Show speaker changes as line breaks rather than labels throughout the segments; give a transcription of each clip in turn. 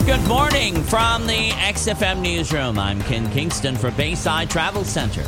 Good morning from the XFM Newsroom. I'm Ken Kingston for Bayside Travel Center.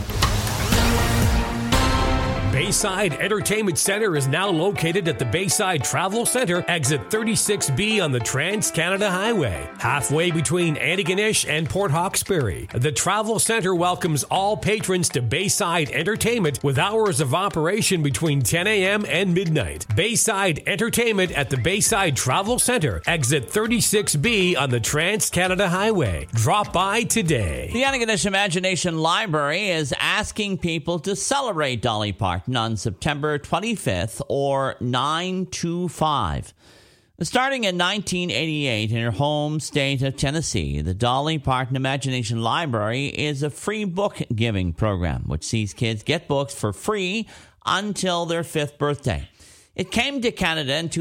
Bayside Entertainment Center is now located at the Bayside Travel Center, exit 36B on the Trans-Canada Highway, halfway between Antigonish and Port Hawkesbury. The Travel Center welcomes all patrons to Bayside Entertainment with hours of operation between 10 a.m. and midnight. Bayside Entertainment at the Bayside Travel Center, exit 36B on the Trans-Canada Highway. Drop by today.
The Antigonish Imagination Library is asking people to celebrate Dolly Parton on September 25th or 9/25. Starting in 1988 in her home state of Tennessee, the Dolly Parton Imagination Library is a free book giving program which sees kids get books for free until their 5th birthday. It came to Canada in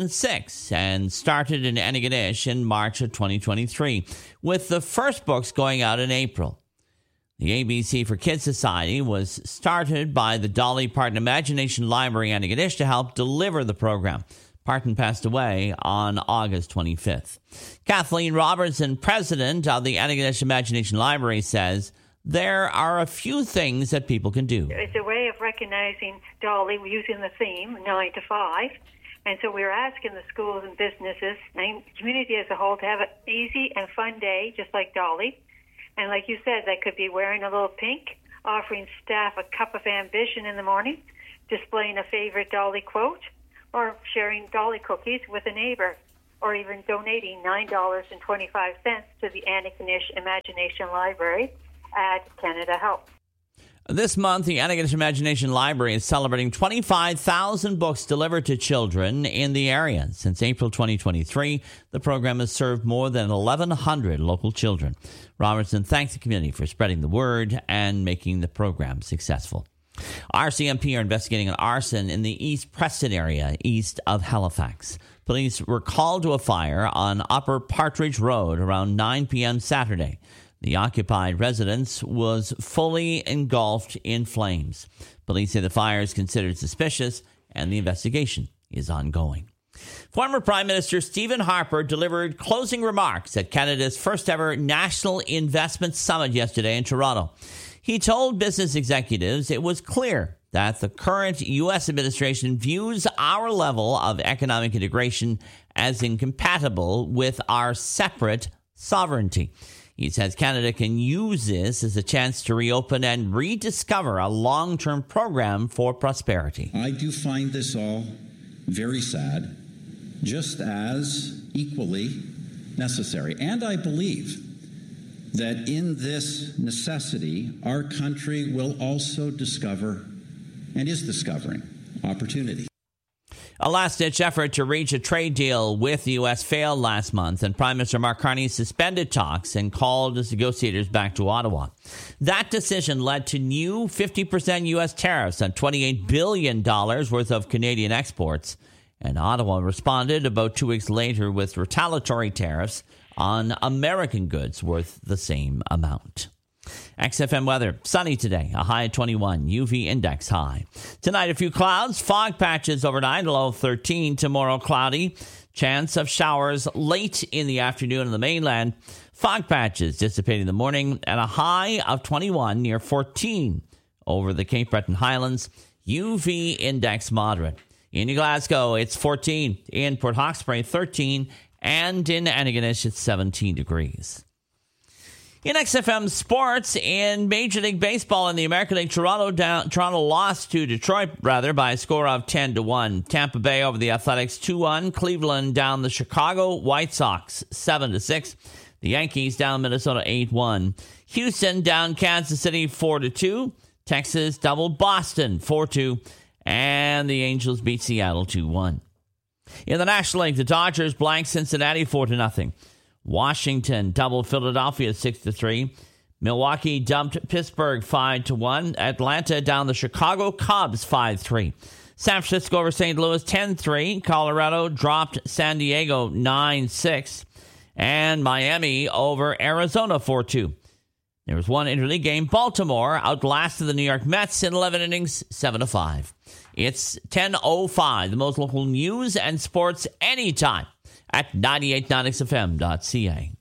2006 and started in Antigonish in March of 2023, with the first books going out in April. The ABC for Kids Society was started by the Dolly Parton Imagination Library Antigonish to help deliver the program. Parton passed away on August 25th. Kathleen Robertson, president of the Antigonish Imagination Library, says there are a few things that people can do.
It's a way of recognizing Dolly using the theme 9 to 5. And so we're asking the schools and businesses and community as a whole to have an easy and fun day, just like Dolly. And like you said, that could be wearing a little pink, offering staff a cup of ambition in the morning, displaying a favorite Dolly quote, or sharing Dolly cookies with a neighbor, or even donating $9.25 to the Antigonish Imagination Library at Canada Help.
This month, the Antigonish Imagination Library is celebrating 25,000 books delivered to children in the area. Since April 2023, the program has served more than 1,100 local children. Robertson thanks the community for spreading the word and making the program successful. RCMP are investigating an arson in the East Preston area, east of Halifax. Police were called to a fire on Upper Partridge Road around 9 p.m. Saturday. The occupied residence was fully engulfed in flames. Police say the fire is considered suspicious and the investigation is ongoing. Former Prime Minister Stephen Harper delivered closing remarks at Canada's first ever National Investment Summit yesterday in Toronto. He told business executives it was clear that the current U.S. administration views our level of economic integration as incompatible with our separate sovereignty. He says Canada can use this as a chance to reopen and rediscover a long-term program for prosperity.
I do find this all very sad, just as equally necessary. And I believe that in this necessity, our country will also discover and is discovering opportunity.
A last-ditch effort to reach a trade deal with the U.S. failed last month, and Prime Minister Mark Carney suspended talks and called his negotiators back to Ottawa. That decision led to new 50% U.S. tariffs on $28 billion worth of Canadian exports, and Ottawa responded about 2 weeks later with retaliatory tariffs on American goods worth the same amount. XFM weather, sunny today, a high of 21, UV index high. Tonight, a few clouds, fog patches overnight, a low of 13. Tomorrow, cloudy, chance of showers late in the afternoon on the mainland. Fog patches dissipating in the morning, and a high of 21 near 14 over the Cape Breton Highlands. UV index moderate. In Glasgow, it's 14. In Port Hawkesbury, 13. And in Antigonish, it's 17 degrees. In XFM sports, in Major League Baseball in the American League, Toronto lost to Detroit, by a score of 10-1. Tampa Bay over the Athletics 2-1. Cleveland down the Chicago White Sox 7-6. The Yankees down Minnesota 8-1. Houston down Kansas City 4-2. Texas doubled Boston 4-2. And the Angels beat Seattle 2-1. In the National League, the Dodgers blanked Cincinnati 4-0. Washington doubled Philadelphia 6-3. Milwaukee dumped Pittsburgh 5-1. Atlanta down the Chicago Cubs 5-3. San Francisco over St. Louis 10-3. Colorado dropped San Diego 9-6. And Miami over Arizona 4-2. There was one interleague game. Baltimore outlasted the New York Mets in 11 innings 7-5. It's 10:05. The most local news and sports anytime at 989xfm.ca.